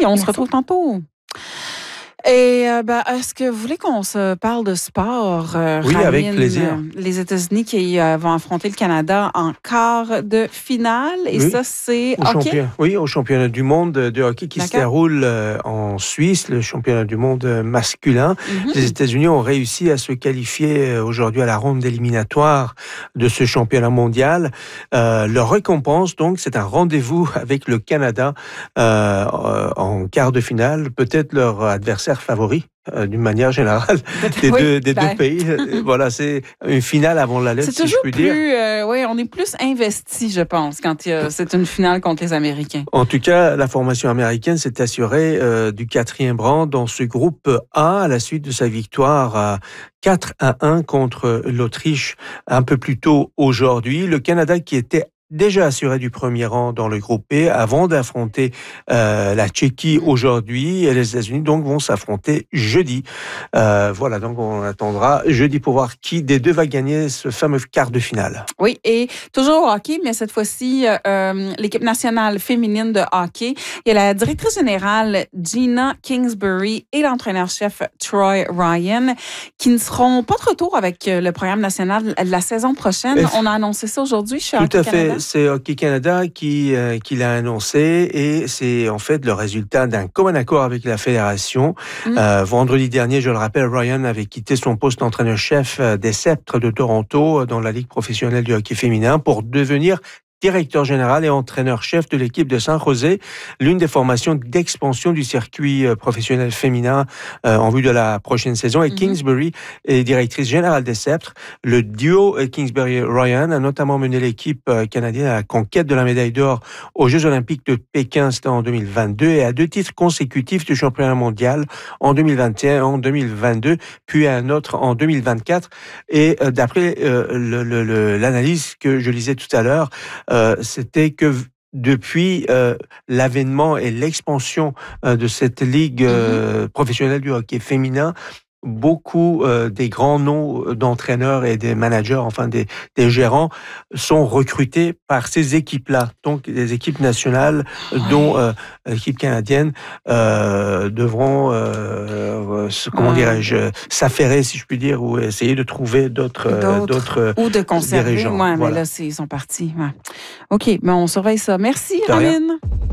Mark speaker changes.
Speaker 1: On se retrouve tantôt. Et est-ce que vous voulez qu'on se parle de sport,
Speaker 2: Oui,
Speaker 1: Ryan?
Speaker 2: avec plaisir.
Speaker 1: Les États-Unis qui vont affronter le Canada en quart de finale. Et
Speaker 2: Oui,
Speaker 1: ça, c'est hockey?
Speaker 2: au championnat du monde de hockey qui se déroule en Suisse, le championnat du monde masculin. Les États-Unis ont réussi à se qualifier aujourd'hui à la ronde éliminatoire de ce championnat mondial. Leur récompense, donc, c'est un rendez-vous avec le Canada en quart de finale, peut-être leur adversaire favori. D'une manière générale, des deux pays. Voilà, c'est une finale avant la lettre, si je puis dire.
Speaker 1: On est plus investi, je pense, quand c'est une finale contre les Américains.
Speaker 2: En tout cas, la formation américaine s'est assurée du 4e rang dans ce groupe A à la suite de sa victoire 4-1 contre l'Autriche un peu plus tôt aujourd'hui. Le Canada qui était déjà assuré du 1er rang dans le groupe B avant d'affronter la Tchéquie aujourd'hui, et les États-Unis donc vont s'affronter jeudi. Voilà, donc on attendra jeudi pour voir qui des deux va gagner ce fameux quart de finale.
Speaker 1: Oui, et toujours au hockey, mais cette fois-ci, l'équipe nationale féminine de hockey. Il y a la directrice générale Gina Kingsbury et l'entraîneur-chef Troy Ryan qui ne seront pas de retour avec le programme national de la saison prochaine. On a annoncé ça aujourd'hui chez Hockey Canada.
Speaker 2: Tout à fait. C'est Hockey Canada qui l'a annoncé et c'est en fait le résultat d'un commun accord avec la fédération. Vendredi dernier, je le rappelle, Ryan avait quitté son poste d'entraîneur-chef des Sceptres de Toronto dans la Ligue professionnelle du hockey féminin pour devenir directeur général et entraîneur-chef de l'équipe de San José, l'une des formations d'expansion du circuit professionnel féminin en vue de la prochaine saison. Et Kingsbury est directrice générale des Sceptres. Le duo Kingsbury-Ryan a notamment mené l'équipe canadienne à la conquête de la médaille d'or aux Jeux olympiques de Pékin, c'était en 2022, et à 2 titres consécutifs du championnat mondial en 2021 et en 2022, puis à un autre en 2024. Et d'après l'analyse que je lisais tout à l'heure, c'était que depuis l'avènement et l'expansion de cette ligue professionnelle du hockey féminin, beaucoup des grands noms d'entraîneurs et des managers, enfin des gérants, sont recrutés par ces équipes-là. Donc, les équipes nationales, dont l'équipe canadienne, devront, s'affairer, si je puis dire, ou essayer de trouver d'autres
Speaker 1: ou de conserver.
Speaker 2: dirigeants.
Speaker 1: Ouais, mais là, ils sont partis. Ouais. OK, mais on surveille ça. Merci, Ryan.